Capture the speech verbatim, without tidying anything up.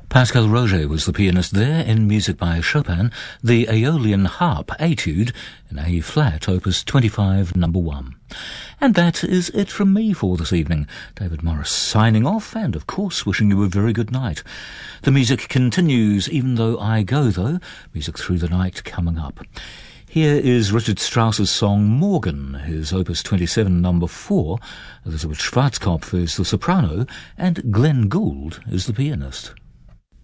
Pascal Roger was the pianist there in music by Chopin, the Aeolian Harp Etude in A-flat, opus twenty-five, number one. And that is it from me for this evening. David Morris signing off and, of course, wishing you a very good night. The music continues, even though I go, though. Music through the night coming up. Here is Richard Strauss's song Morgan, his opus twenty-seven, number four. Elizabeth Schwarzkopf is the soprano, and Glenn Gould is the pianist.